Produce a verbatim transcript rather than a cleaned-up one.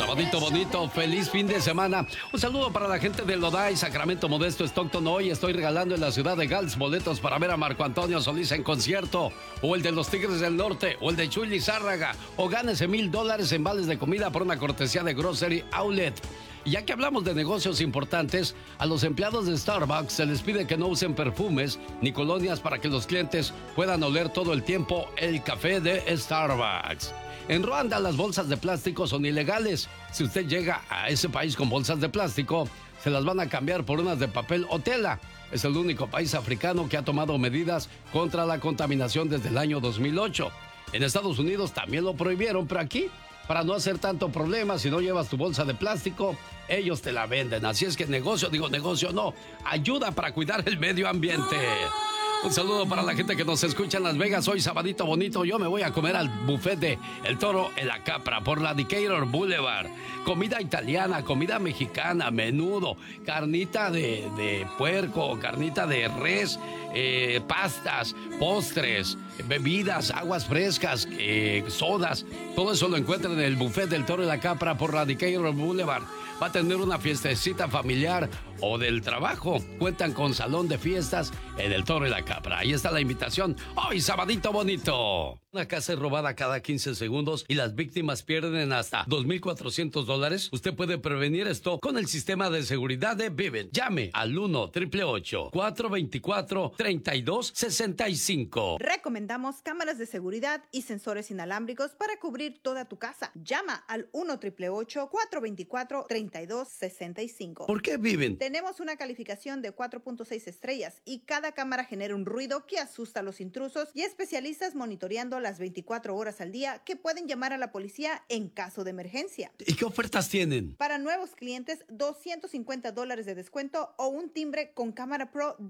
Sabadito bonito, feliz fin de semana. Un saludo para la gente de Lodai, Sacramento Modesto, Stockton. Hoy estoy regalando en la ciudad de Gals boletos para ver a Marco Antonio Solís en concierto, o el de los Tigres del Norte, o el de Chuy Lizárraga, o gánese mil dólares en vales de comida por una cortesía de Grocery Outlet. Y ya que hablamos de negocios importantes, a los empleados de Starbucks se les pide que no usen perfumes ni colonias para que los clientes puedan oler todo el tiempo el café de Starbucks. En Ruanda las bolsas de plástico son ilegales. Si usted llega a ese país con bolsas de plástico, se las van a cambiar por unas de papel o tela. Es el único país africano que ha tomado medidas contra la contaminación desde el año dos mil ocho. En Estados Unidos también lo prohibieron, pero aquí, para no hacer tanto problema, si no llevas tu bolsa de plástico, ellos te la venden. Así es que negocio, digo negocio no, ayuda para cuidar el medio ambiente. Un saludo para la gente que nos escucha en Las Vegas. Hoy, sabadito bonito, yo me voy a comer al buffet de El Toro en la Capra por la Decatur Boulevard. Comida italiana, comida mexicana, menudo, carnita de, de puerco, carnita de res, eh, pastas, postres, bebidas, aguas frescas, eh, sodas. Todo eso lo encuentran en el buffet del Toro en la Capra por la Decatur Boulevard. Va a tener una fiestecita familiar o del trabajo. Cuentan con salón de fiestas en el Toro y la Capra. Ahí está la invitación. ¡Hoy, sabadito bonito! Una casa es robada cada quince segundos y las víctimas pierden hasta dos mil cuatrocientos dólares. Usted puede prevenir esto con el sistema de seguridad de Vivint. Llame al uno, ocho ocho ocho, cuatro dos cuatro, tres dos seis cinco. Recomendamos cámaras de seguridad y sensores inalámbricos para cubrir toda tu casa. Llama al uno, ocho ocho ocho, cuatro dos cuatro, tres dos seis cinco. ¿Por qué Vivint? Tenemos una calificación de cuatro punto seis estrellas y cada cámara genera un ruido que asusta a los intrusos y especialistas monitoreando las veinticuatro horas al día que pueden llamar a la policía en caso de emergencia. ¿Y qué ofertas tienen? Para nuevos clientes, doscientos cincuenta dólares de descuento o un timbre con cámara Pro